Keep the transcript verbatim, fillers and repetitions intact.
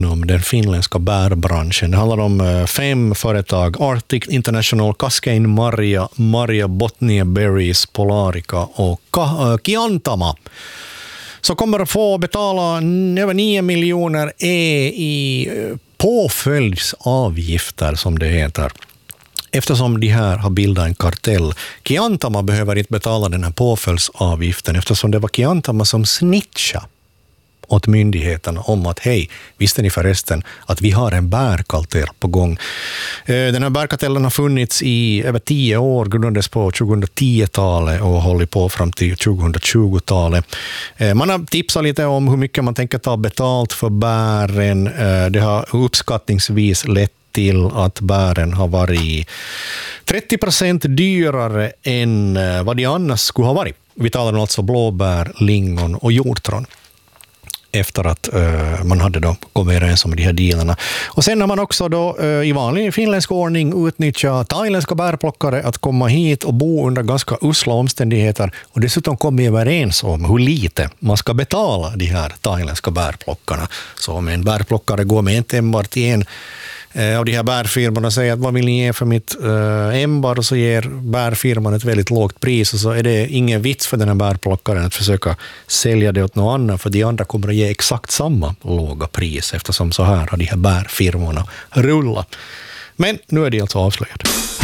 om den finländska bärbranschen. Det handlar om fem företag: Arctic International, Cascade Maria, Maria Botnia Berries, Polarica och Kiantama. Så kommer att få betala över nio miljoner e i påföljdsavgifter, som det heter. Eftersom de här har bildat en kartell. Kiantama behöver inte betala den här påföljdsavgiften eftersom det var Kiantama som snitchade åt myndigheterna om att hej, visste ni förresten att vi har en bärkartell på gång. Den här bärkartellen har funnits i över tio år, grundades på tjugohundratio-talet och håller på fram till tjugotjugotalet. Man har tipsat lite om hur mycket man tänker ta betalt för bären. Det har uppskattningsvis lett till att bären har varit trettio procent dyrare än vad de annars skulle ha varit. Vi talar alltså blåbär, lingon och hjortron. Efter att uh, man hade då kommit överens om de här dealarna. Och sen har man också då uh, i vanlig finländsk ordning utnyttjat thailändska bärplockare att komma hit och bo under ganska usla omständigheter och dessutom kommit överens om hur lite man ska betala de här thailändska bärplockarna. Så om en bärplockare går med en ämbar till en och de här bärfirmorna säger att vad vill ni ge för mitt uh, ämbar, och så ger bärfirman ett väldigt lågt pris, och så är det ingen vits för den här bärplockaren att försöka sälja det åt någon annan, för de andra kommer att ge exakt samma låga pris eftersom så här har de här bärfirmorna rullat. Men nu är det alltså avslöjat.